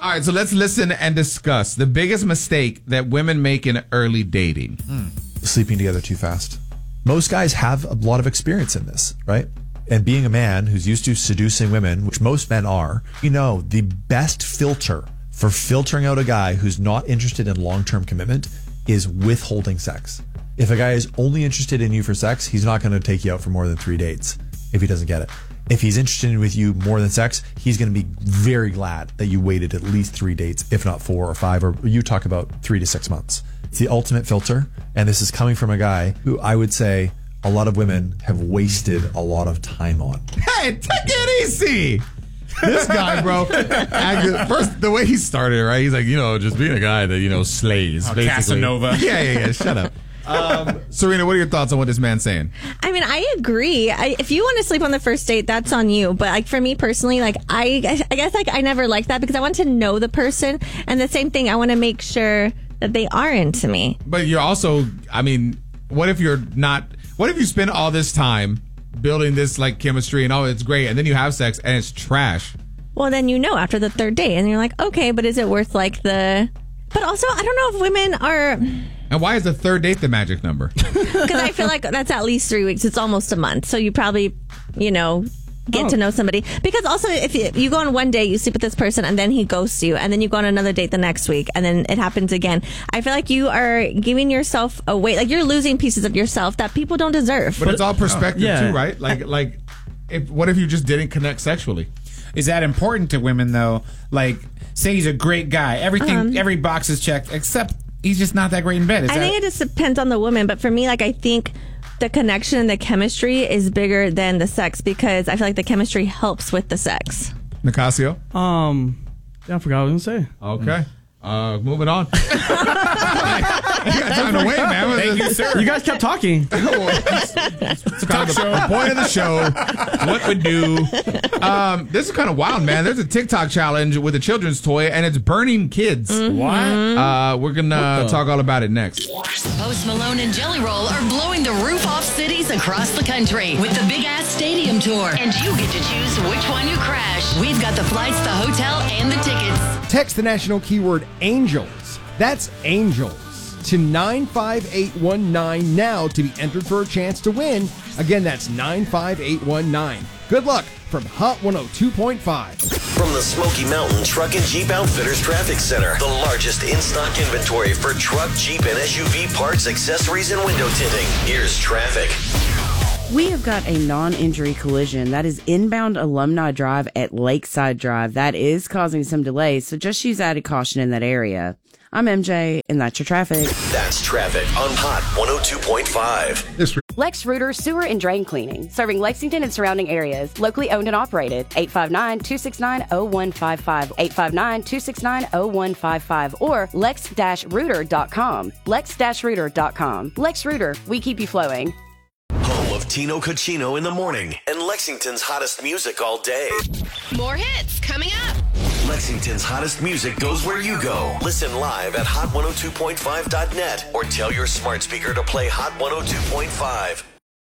All right, so let's listen and discuss the biggest mistake that women make in early dating. Sleeping together too fast. Most guys have a lot of experience in this, right? And being a man who's used to seducing women, which most men are, the best filter for filtering out a guy who's not interested in long-term commitment is withholding sex. If a guy is only interested in you for sex, he's not going to take you out for more than 3 dates if he doesn't get it. If he's interested with you more than sex, he's going to be very glad that you waited at least 3 dates, if not 4 or 5, or you talk about 3 to 6 months. It's the ultimate filter. And this is coming from a guy who I would say a lot of women have wasted a lot of time on. Hey, take it easy. This guy, bro. First, the way he started, right? He's like, just being a guy that, slays. Basically. Casanova. Yeah. Shut up. Serena, what are your thoughts on what this man's saying? I mean, I agree. If you want to sleep on the first date, that's on you. But for me personally, I guess I never liked that because I want to know the person. And the same thing, I want to make sure that they are into me. But you're also, what if you're not? What if you spend all this time building this chemistry and it's great, and then you have sex and it's trash? Well, then after the third date, and you're like, okay, but is it worth But also, I don't know if women are. And why is the third date the magic number? Because I feel like that's at least 3 weeks. It's almost a month. So you probably, get to know somebody. Because also, if you go on one date, you sleep with this person, and then he ghosts you, and then you go on another date the next week, and then it happens again. I feel like you are giving yourself away. You're losing pieces of yourself that people don't deserve. But it's all perspective too, right? What if you just didn't connect sexually? Is that important to women though? Say he's a great guy, every box is checked, except he's just not that great in bed. I think it just depends on the woman. But for me, I think the connection and the chemistry is bigger than the sex because I feel like the chemistry helps with the sex. Nicasio? I forgot what I was going to say. Okay. Moving on. You got time to wait, man. Thank you, sir. You guys kept talking. It's kind of the point of the show. What we do. This is kind of wild, man. There's a TikTok challenge with a children's toy, and it's burning kids. Mm-hmm. What? We're going to talk all about it next. Post Malone and Jelly Roll are blowing the roof off cities across the country with the Big Ass Stadium Tour. And you get to choose which one you crash. We've got the flights, the hotel, and the tickets. Text the national keyword ANGELS. That's ANGELS to 95819 now to be entered for a chance to win. Again, that's 95819. Good luck from Hot 102.5. From the Smoky Mountain Truck and Jeep Outfitters Traffic Center, the largest in-stock inventory for truck, Jeep, and SUV parts, accessories, and window tinting. Here's traffic. We have got a non-injury collision that is inbound Alumni Drive at Lakeside Drive. That is causing some delays, so just use added caution in that area. I'm MJ, and that's your traffic. That's traffic on Hot 102.5. Lex Rooter Sewer and Drain Cleaning, serving Lexington and surrounding areas. Locally owned and operated. 859-269-0155. 859-269-0155. Or lex-rooter.com. lex-rooter.com. Lex Rooter, we keep you flowing. Home of Tino Cucino in the morning and Lexington's hottest music all day. More hits coming up. Lexington's hottest music goes where you go. Listen live at hot102.5.net or tell your smart speaker to play Hot 102.5.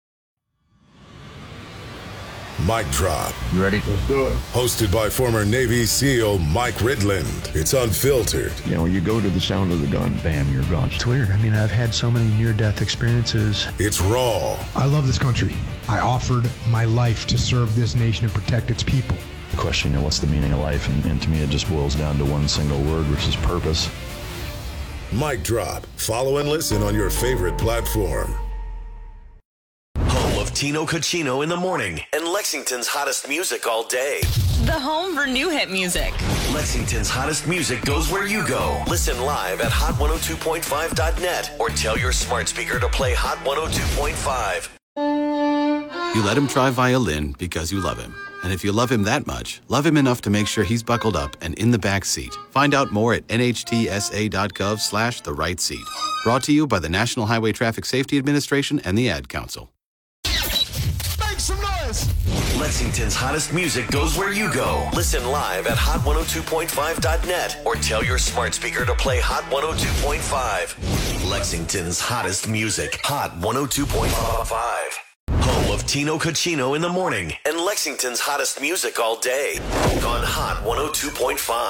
Mic Drop. You ready? Let's do it. Hosted by former Navy SEAL Mike Ridland. It's unfiltered. When you go to the sound of the gun, bam, you're gone. It's weird. I've had so many near-death experiences. It's raw. I love this country. I offered my life to serve this nation and protect its people. The question, what's the meaning of life? And to me, it just boils down to one single word, which is purpose. Mic Drop. Follow and listen on your favorite platform. Home of Tino Cucino in the morning and Lexington's hottest music all day. The home for new hit music. Lexington's hottest music goes where you go. Listen live at hot102.5.net or tell your smart speaker to play Hot 102.5. You let him try violin because you love him. And if you love him that much, love him enough to make sure he's buckled up and in the back seat. Find out more at nhtsa.gov/the right seat. Brought to you by the National Highway Traffic Safety Administration and the Ad Council. Make some noise! Lexington's hottest music goes where you go. Listen live at hot102.5.net or tell your smart speaker to play Hot 102.5. Lexington's hottest music, Hot 102.5. Home of Tino Cucino in the morning and Lexington's hottest music all day on Hot 102.5.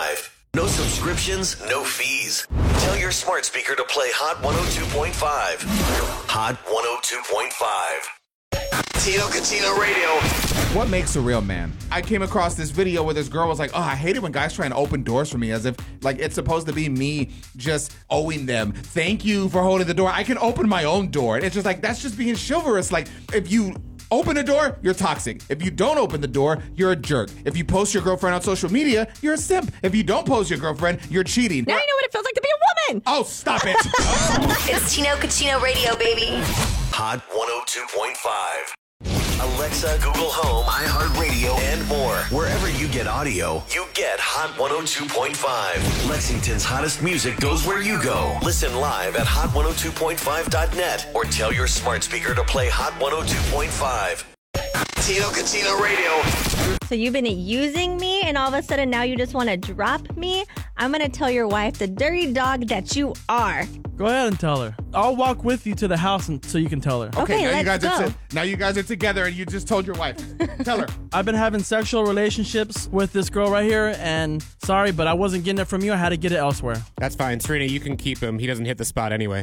No subscriptions, no fees. Tell your smart speaker to play Hot 102.5. Hot 102.5. Tino Catino Radio. What makes a real man? I came across this video where this girl was like, oh, I hate it when guys try and open doors for me, as if like it's supposed to be me just owing them. Thank you for holding the door. I can open my own door. It's just like, that's just being chivalrous. Like, if you open a door, you're toxic. If you don't open the door, you're a jerk. If you post your girlfriend on social media, you're a simp. If you don't post your girlfriend, you're cheating. Now you know what it feels like to be a woman. Oh, stop it. It's Tino Catino Radio, baby. Hot 102.5. Alexa, Google Home, iHeartRadio, and more. Wherever you get audio, you get Hot 102.5. Lexington's hottest music goes where you go. Listen live at hot102.5.net or tell your smart speaker to play Hot 102.5. Tino Catino Radio. So you've been using me, and all of a sudden now you just want to drop me? I'm going to tell your wife the dirty dog that you are. Go ahead and tell her. I'll walk with you to the house so you can tell her. Okay, now you guys are together and you just told your wife. Tell her. I've been having sexual relationships with this girl right here, and sorry, but I wasn't getting it from you. I had to get it elsewhere. That's fine. Serena, you can keep him. He doesn't hit the spot anyway.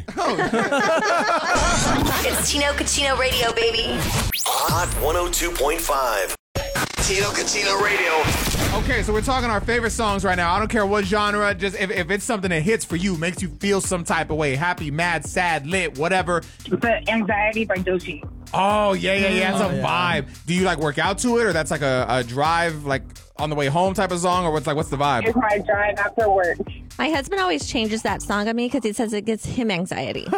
It's Tino Catino Radio, baby. Hot 102.5. Tino Catino Radio. Okay, so we're talking our favorite songs right now. I don't care what genre, just if it's something that hits for you, makes you feel some type of way, happy, mad, sad, lit, whatever. The Anxiety by Doechii. Oh, yeah. That's a vibe. Do you like work out to it, or that's like a drive, like on the way home type of song, or what's the vibe? It's my drive after work. My husband always changes that song on me because he says it gives him anxiety.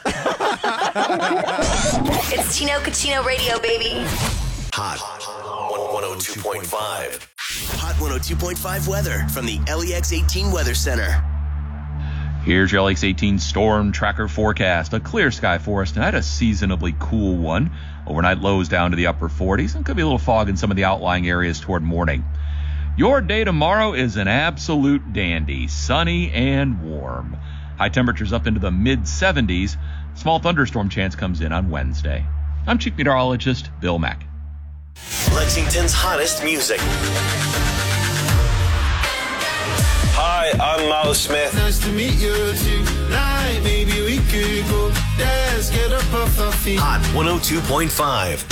It's Tino Catino Radio, baby. Hot 102.5. Hot 102.5 weather from the LEX 18 Weather Center. Here's your LEX 18 storm tracker forecast. A clear sky for us tonight, a seasonably cool one. Overnight lows down to the upper 40s, and could be a little fog in some of the outlying areas toward morning. Your day tomorrow is an absolute dandy, sunny and warm. High temperatures up into the mid-70s. Small thunderstorm chance comes in on Wednesday. I'm Chief Meteorologist Bill Mack. Lexington's hottest music. Hi, I'm Miles Smith. Nice to meet you tonight. Maybe we could go. Let's get up off our feet. Hot 102.5.